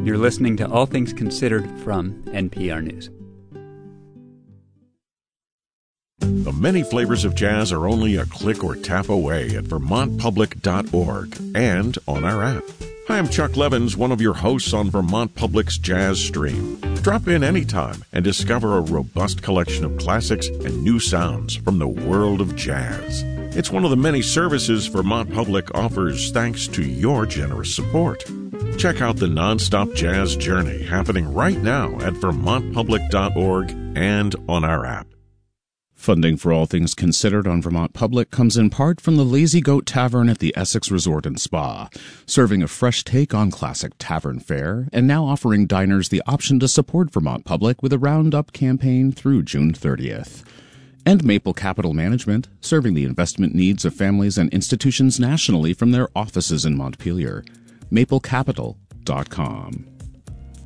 You're listening to All Things Considered from NPR News. The many flavors of jazz are only a click or tap away at vermontpublic.org and on our app. Hi, I'm Chuck Levins, one of your hosts on Vermont Public's Jazz Stream. Drop in anytime and discover a robust collection of classics and new sounds from the world of jazz. It's one of the many services Vermont Public offers thanks to your generous support. Check out the nonstop jazz journey happening right now at vermontpublic.org and on our app. Funding for All Things Considered on Vermont Public comes in part from the Lazy Goat Tavern at the Essex Resort and Spa, serving a fresh take on classic tavern fare and now offering diners the option to support Vermont Public with a Roundup campaign through June 30th. And Maple Capital Management, serving the investment needs of families and institutions nationally from their offices in Montpelier. MapleCapital.com.